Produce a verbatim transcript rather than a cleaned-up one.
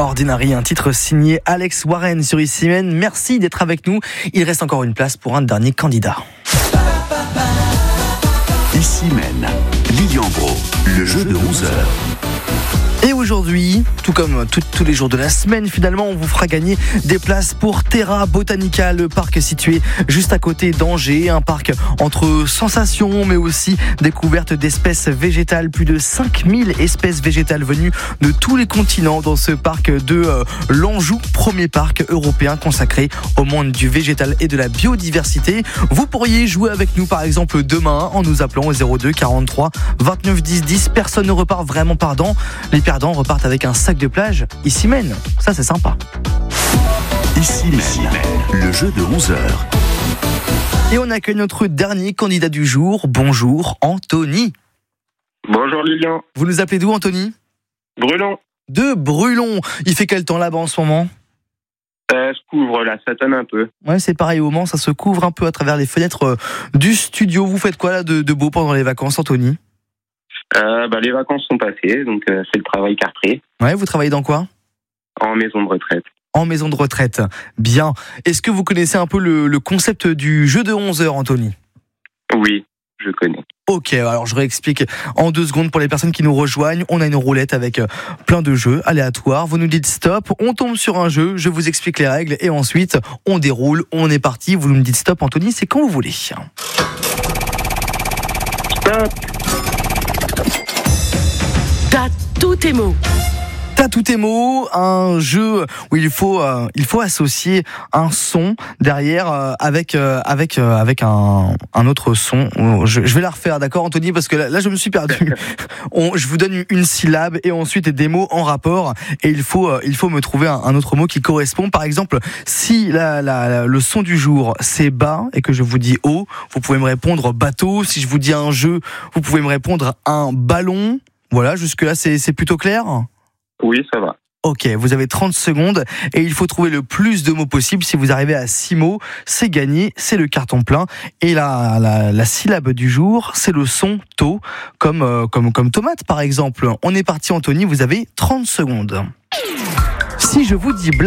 Ordinary, un titre signé Alex Warren sur Ici-Men. Merci d'être avec nous. Il reste encore une place pour un dernier candidat. Ici-Men, Lilian Gros, le jeu de onze heures. Et aujourd'hui, tout comme tout, tous les jours de la semaine, finalement, on vous fera gagner des places pour Terra Botanica, le parc situé juste à côté d'Angers. Un parc entre sensations, mais aussi découverte d'espèces végétales. Plus de cinq mille espèces végétales venues de tous les continents dans ce parc de euh, l'Anjou, premier parc européen consacré au monde du végétal et de la biodiversité. Vous pourriez jouer avec nous, par exemple, demain, en nous appelant au zéro deux quarante-trois vingt-neuf dix dix. Personne ne repart vraiment pardon. Les perdants repartent avec un sac de plage Ici-Men. Ça, c'est sympa. Ici-Men, le jeu de onze heures. Et on accueille notre dernier candidat du jour. Bonjour, Anthony. Bonjour Lilian. Vous nous appelez d'où, Anthony ? Brûlon. De Brûlon. Il fait quel temps là-bas en ce moment ? Ça se couvre là, ça tonne un peu. Ouais, c'est pareil au Mans, ça se couvre un peu à travers les fenêtres euh, du studio. Vous faites quoi là de, de beau pendant les vacances, Anthony ? Euh, bah, les vacances sont passées, donc euh, c'est le travail cartré. Ouais, vous travaillez dans quoi ? En maison de retraite. En maison de retraite. Bien. Est-ce que vous connaissez un peu le, le concept du jeu de onze heures, Anthony ? Oui, je connais. Ok, alors je réexplique en deux secondes pour les personnes qui nous rejoignent. On a une roulette avec plein de jeux aléatoires. Vous nous dites stop, on tombe sur un jeu, je vous explique les règles et ensuite on déroule, on est parti. Vous nous dites stop, Anthony, c'est quand vous voulez. Stop. T'as tous tes mots. T'as tous tes mots, un jeu où il faut euh, il faut associer un son derrière euh, avec euh, avec euh, avec un un autre son. Je, je vais la refaire, d'accord, Anthony, parce que là, là je me suis perdu. On, je vous donne une syllabe et ensuite des mots en rapport et il faut euh, il faut me trouver un, un autre mot qui correspond. Par exemple, si la, la, la, le son du jour c'est bas et que je vous dis haut, vous pouvez me répondre bateau. Si je vous dis un jeu, vous pouvez me répondre un ballon. Voilà, jusque là c'est c'est plutôt clair. Oui, ça va. Ok, vous avez trente secondes et il faut trouver le plus de mots possible. Si vous arrivez à six mots, c'est gagné, c'est le carton plein. Et la, la, la syllabe du jour, c'est le son to, comme, euh, comme, comme tomate par exemple. On est parti, Anthony, vous avez trente secondes. Si je vous dis